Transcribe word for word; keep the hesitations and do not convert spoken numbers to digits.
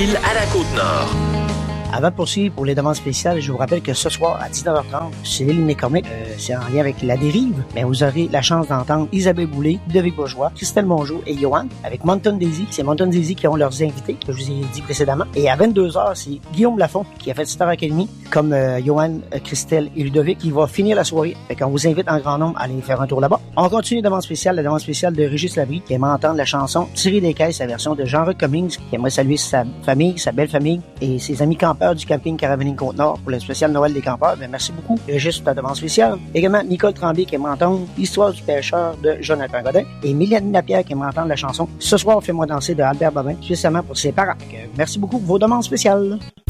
à la Côte-Nord. Avant de poursuivre pour les demandes spéciales, je vous rappelle que ce soir à dix-neuf heures trente, chez l'île Mécomic, euh, c'est en lien avec la dérive, mais vous aurez la chance d'entendre Isabelle Boulay, Ludovic Bourgeois, Christelle Mongeau et Johan avec Mountain Daisy. C'est Mountain Daisy qui ont leurs invités, que je vous ai dit précédemment. Et à vingt-deux heures, c'est Guillaume Lafont qui a fait Star Academy, comme euh, Johan, euh, Christelle et Ludovic, qui va finir la soirée. Fait qu'on vous invite en grand nombre à aller faire un tour là-bas. On continue les demandes spéciales, la demande spéciale de Régis Labrie, qui aimerait entendre la chanson Tirer des caisses, la version de Jean-Luc Cummings, qui aimerait saluer sa famille, sa belle famille et ses amis campeurs du camping Caravane Côte-Nord pour le spécial Noël des campeurs. Ben, merci beaucoup, Régis, pour ta demande spéciale. Également, Nicole Tremblay qui aimerait entendre L'histoire du pêcheur de Jonathan Godin et Mylène Lapierre qui aimerait entendre la chanson Ce soir, fais-moi danser de Albert Babin, spécialement pour ses parents. Donc, merci beaucoup pour vos demandes spéciales.